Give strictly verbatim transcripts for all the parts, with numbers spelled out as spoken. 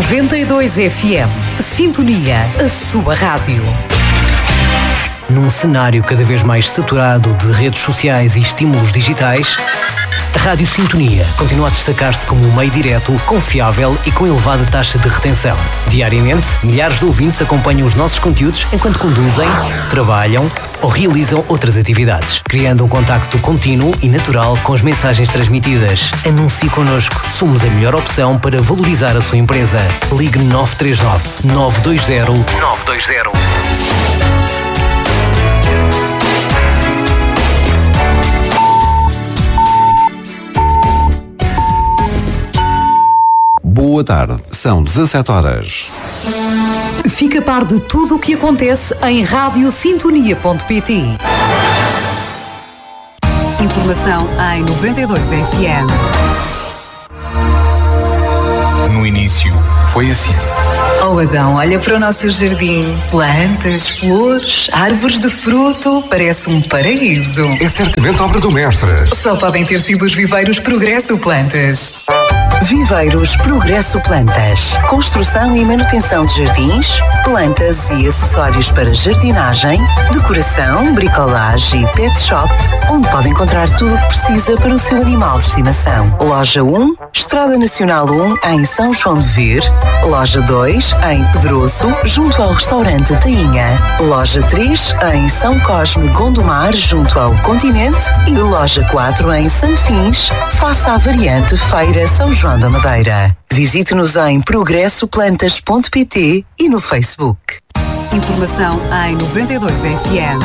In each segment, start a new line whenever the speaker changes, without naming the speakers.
noventa e dois F M. Sintonia, a sua rádio.
Num cenário cada vez mais saturado de redes sociais e estímulos digitais, a Rádio Sintonia continua a destacar-se como um meio direto, confiável e com elevada taxa de retenção. Diariamente, milhares de ouvintes acompanham os nossos conteúdos enquanto conduzem, trabalham ou realizam outras atividades, criando um contacto contínuo e natural com as mensagens transmitidas. Anuncie connosco. Somos a melhor opção para valorizar a sua empresa. Ligue nove três nove, nove dois zero, nove dois zero.
Boa tarde, são dezassete horas.
Fica a par de tudo o que acontece em rádio sintonia ponto pt. Informação em noventa e dois F M.
No início, foi assim.
Oh Adão, olha para o nosso jardim. Plantas, flores, árvores de fruto. Parece um paraíso.
É certamente obra do mestre.
Só podem ter sido os viveiros Progresso Plantas.
Viveiros Progresso Plantas. Construção e manutenção de jardins, plantas e acessórios para jardinagem, decoração, bricolagem e pet shop, onde pode encontrar tudo o que precisa para o seu animal de estimação. Loja um, Estrada Nacional um, em São João de Ver. Loja dois, em Pedroso, junto ao restaurante Tainha. Loja três, em São Cosme, Gondomar, junto ao Continente. E loja quatro, em Sanfins, face à variante Feira São João da Madeira. Visite-nos em progresso plantas ponto pt e no Facebook.
Informação em noventa e dois F M.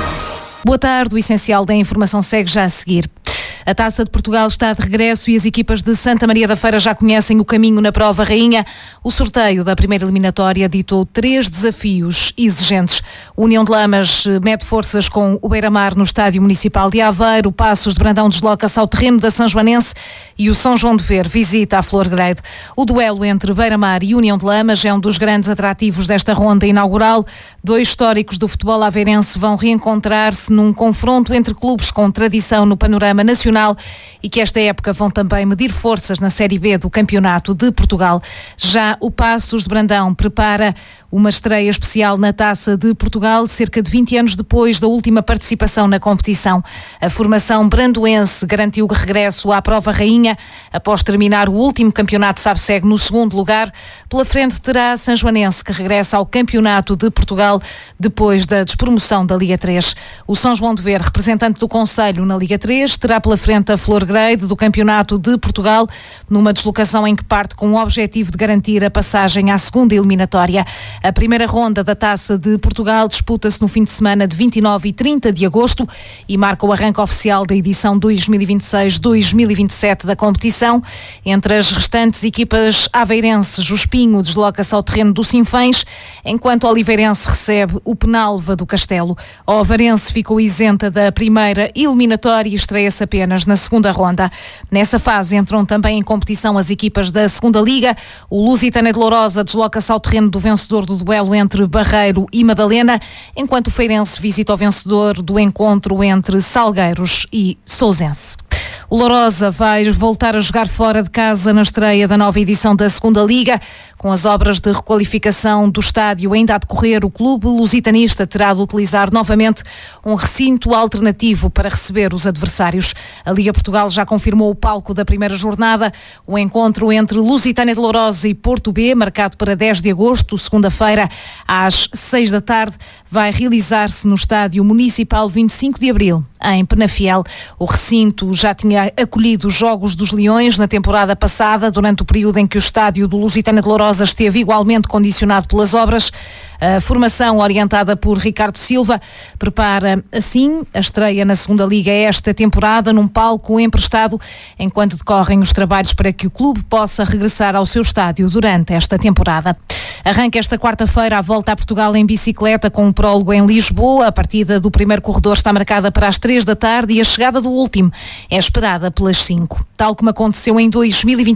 Boa tarde, o essencial da informação segue já a seguir. A Taça de Portugal está de regresso e as equipas de Santa Maria da Feira já conhecem o caminho na prova rainha. O sorteio da primeira eliminatória ditou três desafios exigentes. O União de Lamas mede forças com o Beira-Mar no Estádio Municipal de Aveiro. O Passos de Brandão desloca-se ao terreno da São Joanense e o São João de Ver visita a Florgrade. O duelo entre Beira-Mar e União de Lamas é um dos grandes atrativos desta ronda inaugural. Dois históricos do futebol aveirense vão reencontrar-se num confronto entre clubes com tradição no panorama nacional e que esta época vão também medir forças na Série B do Campeonato de Portugal. Já o Passos de Brandão prepara uma estreia especial na Taça de Portugal, cerca de vinte anos depois da última participação na competição. A formação brandoense garantiu o regresso à prova rainha após terminar o último campeonato SABSEG no segundo lugar. Pela frente terá a São Joanense, que regressa ao Campeonato de Portugal depois da despromoção da Liga três. O São João de Ver, representante do Conselho na Liga três, terá pela frente a Florgrade do Campeonato de Portugal, numa deslocação em que parte com o objetivo de garantir a passagem à segunda eliminatória. A primeira ronda da Taça de Portugal disputa-se no fim de semana de vinte e nove e trinta de agosto e marca o arranque oficial da edição dois mil e vinte e seis dois mil e vinte e sete da competição. Entre as restantes equipas aveirenses, o Espinho desloca-se ao terreno do Sinfãs, enquanto o Oliveirense recebe o Penalva do Castelo. O Ovarense ficou isenta da primeira eliminatória e estreia-se apenas na segunda ronda. Nessa fase entram também em competição as equipas da segunda Liga. O Lusitana de Lourosa desloca-se ao terreno do vencedor do duelo entre Barreiro e Madalena, enquanto o Feirense visita o vencedor do encontro entre Salgueiros e Sousense. O Lourosa vai voltar a jogar fora de casa na estreia da nova edição da segunda Liga. Com as obras de requalificação do estádio ainda a decorrer, o clube lusitanista terá de utilizar novamente um recinto alternativo para receber os adversários. A Liga Portugal já confirmou o palco da primeira jornada. O encontro entre Lusitânia de Lourosa e Porto B, marcado para dez de agosto, segunda-feira, às seis da tarde, vai realizar-se no Estádio Municipal vinte e cinco de abril, em Penafiel. O recinto já tinha acolhido os Jogos dos Leões na temporada passada, durante o período em que o estádio do Lusitânia de Lourosa esteve igualmente condicionado pelas obras. A formação, orientada por Ricardo Silva, prepara assim a estreia na segunda Liga esta temporada num palco emprestado, enquanto decorrem os trabalhos para que o clube possa regressar ao seu estádio durante esta temporada. Arranca esta quarta-feira a volta a Portugal em bicicleta com um prólogo em Lisboa. A partida do primeiro corredor está marcada para as três da tarde e a chegada do último é esperada pelas cinco. Tal como aconteceu em dois mil e vinte e dois,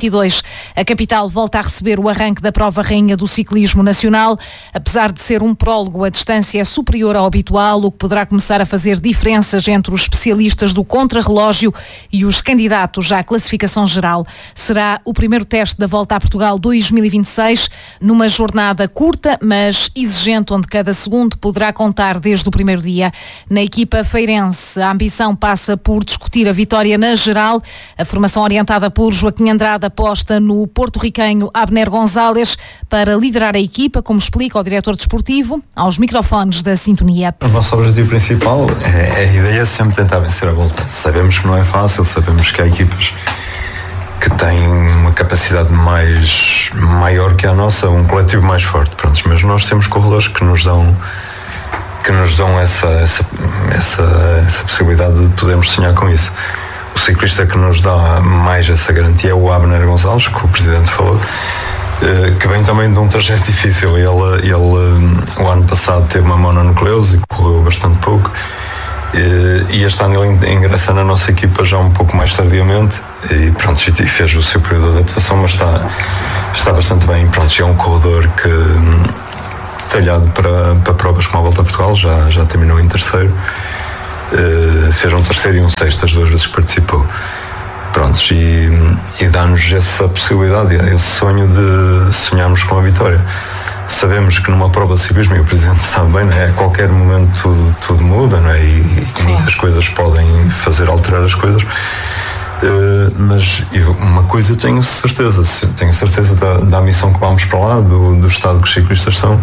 A capital volta a receber o arranque da prova rainha do ciclismo nacional. Apesar de ser um prólogo, a distância é superior ao habitual, o que poderá começar a fazer diferenças entre os especialistas do contrarrelógio e os candidatos à classificação geral. Será o primeiro teste da Volta a Portugal dois mil e vinte e seis, numa jornada curta, mas exigente, onde cada segundo poderá contar desde o primeiro dia. Na equipa feirense, a ambição passa por discutir a vitória na geral. A formação orientada por Joaquim Andrade aposta no porto-riquenho Abner Gonzalez para liderar a equipa, como explica o diretor desportivo, aos microfones da Sintonia.
O nosso objetivo principal é, é a ideia é sempre tentar vencer a Volta. Sabemos que não é fácil, sabemos que há equipas que têm uma capacidade mais maior que a nossa, um coletivo mais forte, pronto, mas nós temos corredores que nos dão que nos dão essa, essa, essa, essa possibilidade de podermos sonhar com isso. O ciclista que nos dá mais essa garantia é o Abner Gonçalves, que o Presidente falou, que vem também de um trajeto difícil. Ele, ele o ano passado teve uma mononucleose e correu bastante pouco, e este ano ele ingressa na nossa equipa já um pouco mais tardiamente e pronto, e fez o seu período de adaptação, mas está, está bastante bem. Pronto, é um corredor que talhado para, para provas como a Volta a Portugal, já, já terminou em terceiro, uh, fez um terceiro e um sexto as duas vezes que participou. Prontos, e, e dá-nos essa possibilidade, esse sonho de sonharmos com a vitória. Sabemos que numa prova de ciclismo, e o Presidente sabe bem, não é? A qualquer momento tudo, tudo muda, não é? E, e muitas coisas podem fazer alterar as coisas. Uh, mas eu, uma coisa tenho certeza, tenho certeza da, da missão que vamos para lá, do, do estado que os ciclistas são,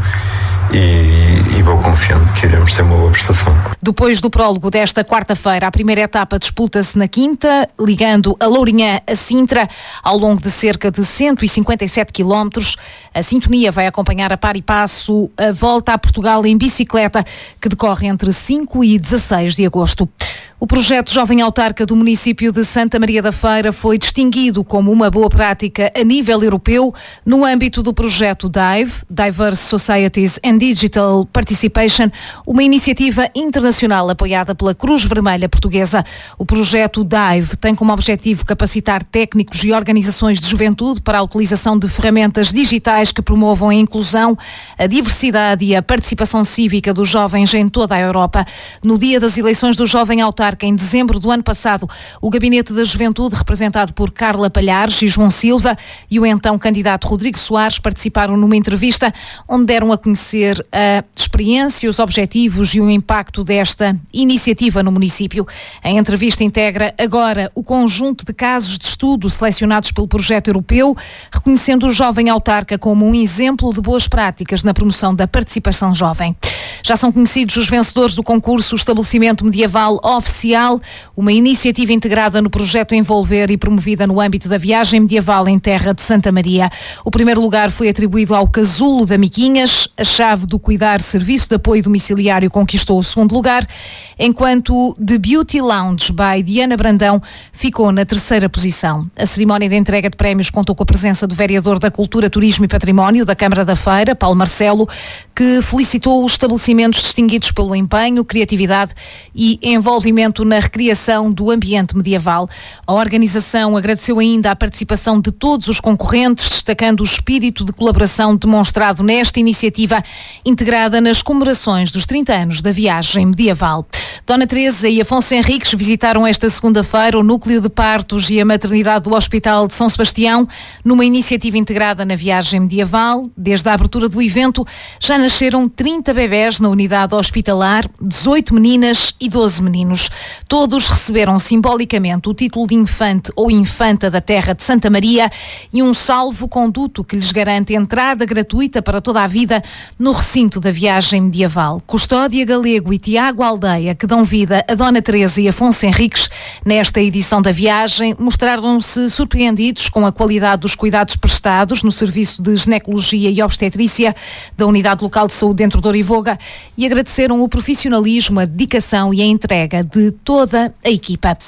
e, e vou confiando que iremos ter uma boa prestação.
Depois do prólogo desta quarta-feira, a primeira etapa disputa-se na quinta, ligando a Lourinhã a Sintra, ao longo de cerca de cento e cinquenta e sete quilómetros. A Sintonia vai acompanhar a par e passo a Volta a Portugal em bicicleta, que decorre entre cinco e dezasseis de agosto. O projeto Jovem Autarca do município de Santa Maria da Feira foi distinguido como uma boa prática a nível europeu no âmbito do projeto DIVE, Diverse Societies and Digital Participation, uma iniciativa internacional apoiada pela Cruz Vermelha Portuguesa. O projeto DIVE tem como objetivo capacitar técnicos e organizações de juventude para a utilização de ferramentas digitais que promovam a inclusão, a diversidade e a participação cívica dos jovens em toda a Europa. No dia das eleições do Jovem Autarca, em dezembro do ano passado, o Gabinete da Juventude, representado por Carla Palhares e João Silva, e o então candidato Rodrigo Soares participaram numa entrevista onde deram a conhecer a experiência, os objetivos e o impacto desta iniciativa no município. A entrevista integra agora o conjunto de casos de estudo selecionados pelo projeto europeu, reconhecendo o Jovem Autarca como um exemplo de boas práticas na promoção da participação jovem. Já são conhecidos os vencedores do concurso Estabelecimento Medieval Oficial, uma iniciativa integrada no projeto Envolver e promovida no âmbito da viagem medieval em terra de Santa Maria. O primeiro lugar foi atribuído ao Casulo da Miquinhas, a chave do Cuidar Serviço de Apoio Domiciliário conquistou o segundo lugar, enquanto The Beauty Lounge by Diana Brandão ficou na terceira posição. A cerimónia de entrega de prémios contou com a presença do vereador da Cultura, Turismo e Património da Câmara da Feira, Paulo Marcelo, que felicitou os estabelecimentos distinguidos pelo empenho, criatividade e envolvimento na recriação do ambiente medieval. A organização agradeceu ainda a participação de todos os concorrentes, destacando o espírito de colaboração demonstrado nesta iniciativa, integrada nas comemorações dos trinta anos da viagem medieval. Dona Teresa e Afonso Henriques visitaram esta segunda-feira o núcleo de partos e a maternidade do Hospital de São Sebastião, numa iniciativa integrada na viagem medieval. Desde a abertura do evento, já nasceram trinta bebés na unidade hospitalar, dezoito meninas e doze meninos. Todos receberam simbolicamente o título de infante ou infanta da terra de Santa Maria e um salvo-conduto que lhes garante entrada gratuita para toda a vida no recinto da viagem medieval. Custódia Galego e Tiago Aldeia, que dão vida a Dona Teresa e Afonso Henriques nesta edição da viagem, mostraram-se surpreendidos com a qualidade dos cuidados prestados no serviço de ginecologia e obstetrícia da Unidade Local de Saúde dentro de Orivoga e agradeceram o profissionalismo, a dedicação e a entrega de toda a equipa.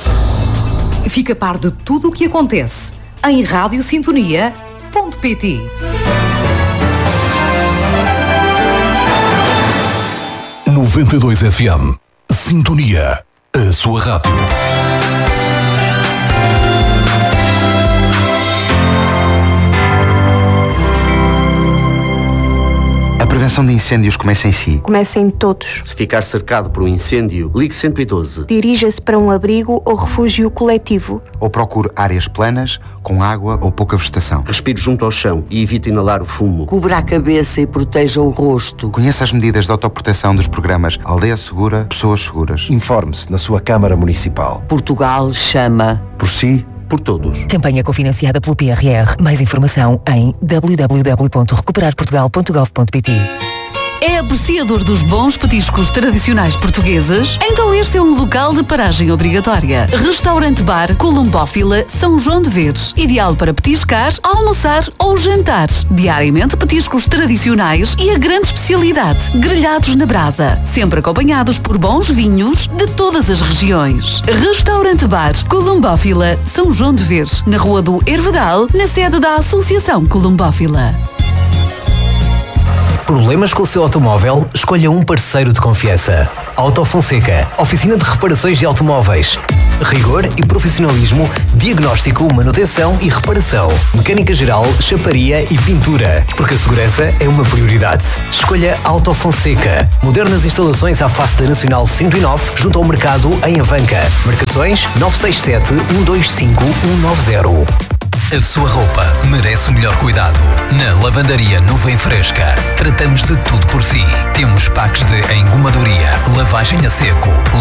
Fica a par de tudo o que acontece em rádio sintonia ponto pt.
noventa e dois F M. Sintonia, a sua rádio.
prevenção de incêndios começa em si.
Começa em todos.
Se ficar cercado por um incêndio, ligue cento e doze.
Dirija-se para um abrigo ou refúgio coletivo.
Ou procure áreas planas, com água ou pouca vegetação.
Respire junto ao chão e evite inalar o fumo.
Cubra a cabeça e proteja o rosto.
Conheça as medidas de autoproteção dos programas Aldeia Segura, Pessoas Seguras.
Informe-se na sua Câmara Municipal.
Portugal chama.
Por si,
por todos.
Campanha cofinanciada pelo P R R. Mais informação em w w w ponto recuperar portugal ponto gov ponto p t.
É apreciador dos bons petiscos tradicionais portugueses? Então este é um local de paragem obrigatória. Restaurante Bar Columbófila São João de Veres. Ideal para petiscar, almoçar ou jantar. Diariamente petiscos tradicionais e a grande especialidade, grelhados na brasa. Sempre acompanhados por bons vinhos de todas as regiões. Restaurante Bar Columbófila São João de Veres. Na Rua do Hervedal, na sede da Associação Columbófila.
Problemas com o seu automóvel? Escolha um parceiro de confiança. Auto Fonseca, oficina de reparações de automóveis. Rigor e profissionalismo, diagnóstico, manutenção e reparação. Mecânica geral, chaparia e pintura. Porque a segurança é uma prioridade. Escolha Auto Fonseca. Modernas instalações à face da Nacional cento e nove, junto ao mercado em Avanca. Marcações nove seis sete, um dois cinco, um nove zero.
A sua roupa merece o melhor cuidado. Na Lavandaria Nuvem Fresca, tratamos de tudo por si. Temos packs de engomadoria, lavagem a seco,